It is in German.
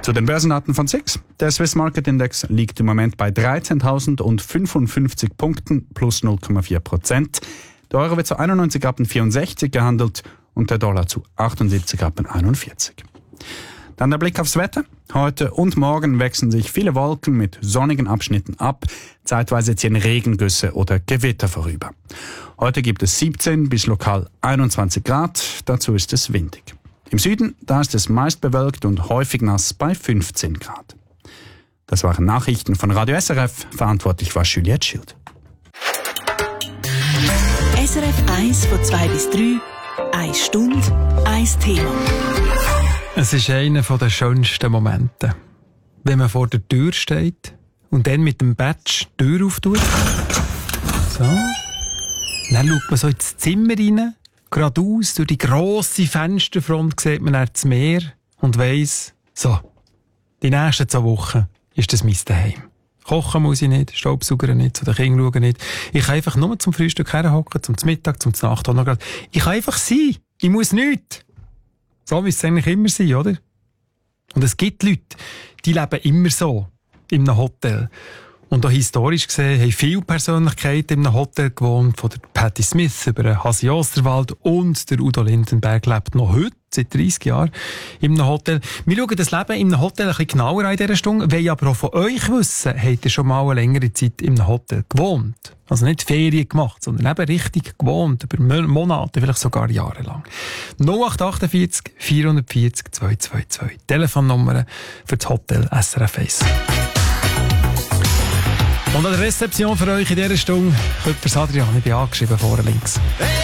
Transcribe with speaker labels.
Speaker 1: Zu den Börsendaten von SIX. Der Swiss Market Index liegt im Moment bei 13.055 Punkten plus 0,4%. Der Euro wird zu 91,64 gehandelt und der Dollar zu 78,41. Dann der Blick aufs Wetter. Heute und morgen wechseln sich viele Wolken mit sonnigen Abschnitten ab. Zeitweise ziehen Regengüsse oder Gewitter vorüber. Heute gibt es 17 bis lokal 21 Grad. Dazu ist es windig. Im Süden, da ist es meist bewölkt und häufig nass bei 15 Grad. Das waren Nachrichten von Radio SRF. Verantwortlich war Juliette Schild.
Speaker 2: SRF 1 von 2 bis 3, 1 Stunde, 1 Thema.
Speaker 3: Es ist einer der schönsten Momente, wenn man vor der Tür steht und dann mit dem Badge die Tür auftut. So. Dann schaut man so ins Zimmer rein, geradeaus, durch die grosse Fensterfront sieht man dann das Meer und weiss, so, die nächsten 2 Wochen ist das mein Zuhause. Kochen muss ich nicht, Staubsaugern nicht, zu den Kindern schauen nicht. Ich kann einfach nur zum Frühstück herhocken, zum Mittag, zum Nacht auch noch gerade. Ich kann einfach sein. Ich muss nichts. So wie es eigentlich immer sein, oder? Und es gibt Leute, die leben immer so, in einem Hotel. Und auch historisch gesehen haben viele Persönlichkeiten in einem Hotel gewohnt, von der Patti Smith über den Hasi Osterwald und der Udo Lindenberg lebt noch heute, seit 30 Jahren, in einem Hotel. Wir schauen das Leben in einem Hotel ein bisschen genauer an in dieser Stunde, wollen aber auch von euch wissen, habt ihr schon mal eine längere Zeit in einem Hotel gewohnt? Also nicht Ferien gemacht, sondern eben richtig gewohnt, über Monate, vielleicht sogar jahrelang. 0848 440 222. Telefonnummer für das Hotel SRF 1. Und an der Rezeption für euch in dieser Stunde kommt Adrian, ich bin angeschrieben, vorne links.